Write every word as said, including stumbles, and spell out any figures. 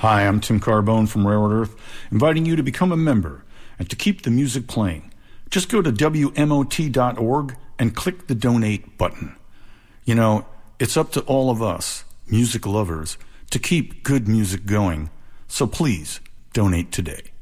Hi, I'm Tim Carbone from Railroad Earth, inviting you to become a member and to keep the music playing. Just go to W M O T dot org and click the donate button. You know, it's up to all of us, music lovers, to keep good music going. So please, donate today.